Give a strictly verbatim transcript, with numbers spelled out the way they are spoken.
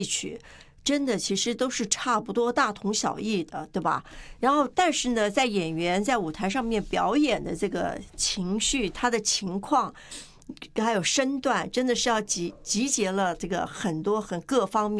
曲，真的其实都是差不多大同小异的，对吧？然后，但是呢，在演员在舞台上面表演的这个情绪，他的情况，还有身段，真的是要集集结了这个很多很各方面。